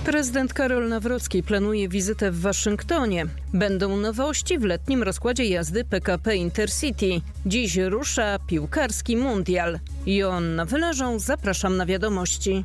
Prezydent Karol Nawrocki planuje wizytę w Waszyngtonie. Będą nowości w letnim rozkładzie jazdy PKP Intercity. Dziś rusza piłkarski mundial. Joanna Wyleżą, zapraszam na wiadomości.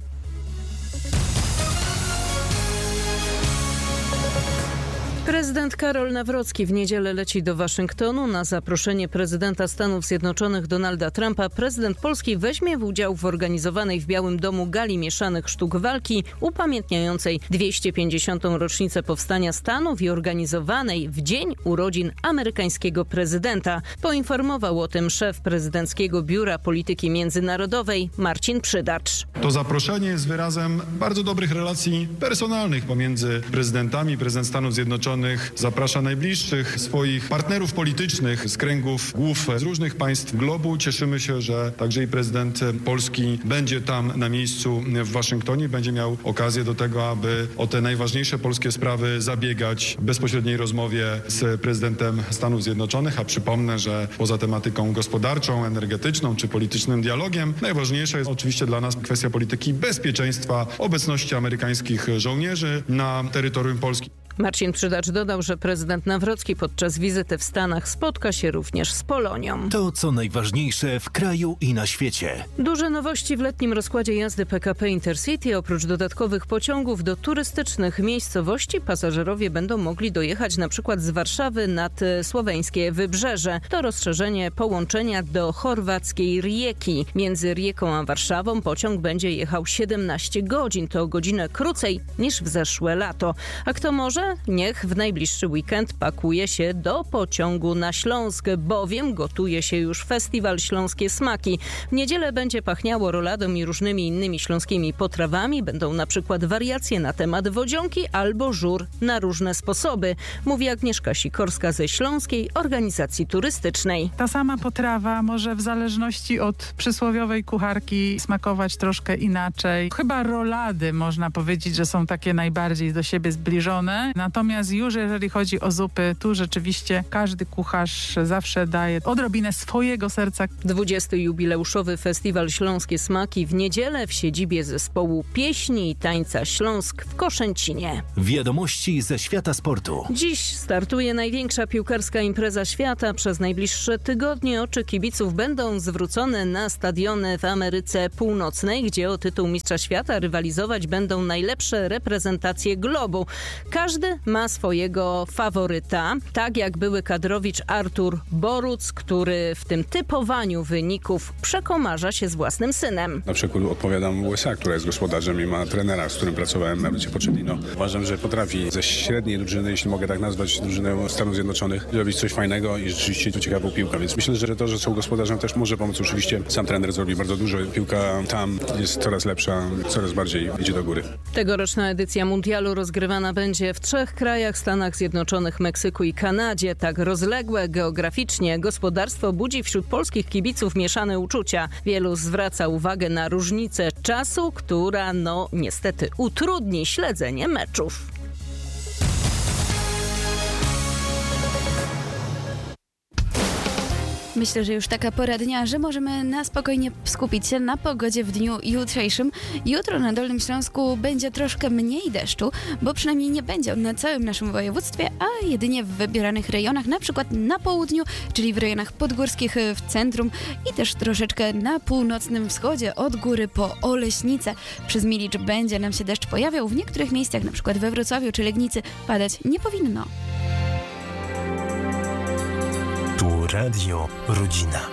Prezydent Karol Nawrocki w niedzielę leci do Waszyngtonu. Na zaproszenie prezydenta Stanów Zjednoczonych Donalda Trumpa prezydent Polski weźmie udział w organizowanej w Białym Domu gali mieszanych sztuk walki upamiętniającej 250. rocznicę powstania Stanów i organizowanej w dzień urodzin amerykańskiego prezydenta. Poinformował o tym szef prezydenckiego Biura Polityki Międzynarodowej Marcin Przydacz. To zaproszenie jest wyrazem bardzo dobrych relacji personalnych pomiędzy prezydentami. Prezydent Stanów Zjednoczonych zaprasza najbliższych swoich partnerów politycznych z kręgów głów z różnych państw globu. Cieszymy się, że także i prezydent Polski będzie tam na miejscu w Waszyngtonie. Będzie miał okazję do tego, aby o te najważniejsze polskie sprawy zabiegać w bezpośredniej rozmowie z prezydentem Stanów Zjednoczonych. A przypomnę, że poza tematyką gospodarczą, energetyczną czy politycznym dialogiem, najważniejsza jest oczywiście dla nas kwestia polityki bezpieczeństwa, obecności amerykańskich żołnierzy na terytorium Polski. Marcin Przydacz dodał, że prezydent Nawrocki podczas wizyty w Stanach spotka się również z Polonią. To, co najważniejsze w kraju i na świecie. Duże nowości w letnim rozkładzie jazdy PKP Intercity. Oprócz dodatkowych pociągów do turystycznych miejscowości pasażerowie będą mogli dojechać na przykład z Warszawy nad słoweńskie Wybrzeże. To rozszerzenie połączenia do chorwackiej Rijeki. Między Rijeką a Warszawą pociąg będzie jechał 17 godzin. To o godzinę krócej niż w zeszłe lato. A kto może? Niech w najbliższy weekend pakuje się do pociągu na Śląsk, bowiem gotuje się już festiwal Śląskie Smaki. W niedzielę będzie pachniało roladą i różnymi innymi śląskimi potrawami. Będą na przykład wariacje na temat wodzionki albo żur na różne sposoby, mówi Agnieszka Sikorska ze Śląskiej Organizacji Turystycznej. Ta sama potrawa może w zależności od przysłowiowej kucharki smakować troszkę inaczej. Chyba rolady można powiedzieć, że są takie najbardziej do siebie zbliżone. Natomiast już jeżeli chodzi o zupy, tu rzeczywiście każdy kucharz zawsze daje odrobinę swojego serca. 20. jubileuszowy festiwal Śląskie Smaki w niedzielę w siedzibie zespołu pieśni i tańca Śląsk w Koszęcinie. Wiadomości ze świata sportu. Dziś startuje największa piłkarska impreza świata. Przez najbliższe tygodnie oczy kibiców będą zwrócone na stadiony w Ameryce Północnej, gdzie o tytuł mistrza świata rywalizować będą najlepsze reprezentacje globu. Każdy ma swojego faworyta, tak jak były kadrowicz Artur Boruc, który w tym typowaniu wyników przekomarza się z własnym synem. Na przykład odpowiadam USA, która jest gospodarzem i ma trenera, z którym pracowałem na Lucie Pochettino. Uważam, że potrafi ze średniej drużyny, jeśli mogę tak nazwać, drużynę Stanów Zjednoczonych, zrobić coś fajnego i rzeczywiście tu ciekawą piłkę, więc myślę, że to, że są gospodarzem też może pomóc. Oczywiście sam trener zrobi bardzo dużo. Piłka tam jest coraz lepsza, coraz bardziej idzie do góry. Tegoroczna edycja mundialu rozgrywana będzie w 3 krajach: Stanach Zjednoczonych, Meksyku i Kanadzie. Tak rozległe geograficznie gospodarstwo budzi wśród polskich kibiców mieszane uczucia. Wielu zwraca uwagę na różnicę czasu, która niestety utrudni śledzenie meczów. Myślę, że już taka pora dnia, że możemy na spokojnie skupić się na pogodzie w dniu jutrzejszym. Jutro na Dolnym Śląsku będzie troszkę mniej deszczu, bo przynajmniej nie będzie on na całym naszym województwie, a jedynie w wybieranych rejonach, na przykład na południu, czyli w rejonach podgórskich w centrum i też troszeczkę na północnym wschodzie, od góry po Oleśnicę. Przez Milicz będzie nam się deszcz pojawiał, w niektórych miejscach, na przykład we Wrocławiu czy Legnicy, padać nie powinno. Tu Radio Rodzina.